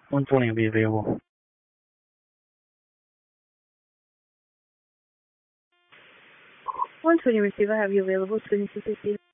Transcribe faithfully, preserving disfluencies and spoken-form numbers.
one twenty will be available. one twenty receiver, have you available? Student six sixty.